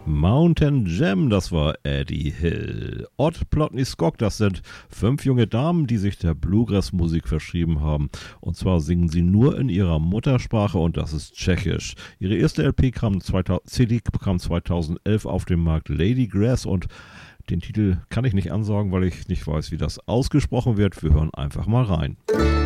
Mountain Jam, das war Eddie Hill. Odd Plotny Skok, das sind 5 junge Damen, die sich der Bluegrass-Musik verschrieben haben. Und zwar singen sie nur in ihrer Muttersprache und das ist Tschechisch. Ihre erste CD kam 2011 auf den Markt, Lady Grass, und den Titel kann ich nicht ansagen, weil ich nicht weiß, wie das ausgesprochen wird. Wir hören einfach mal rein.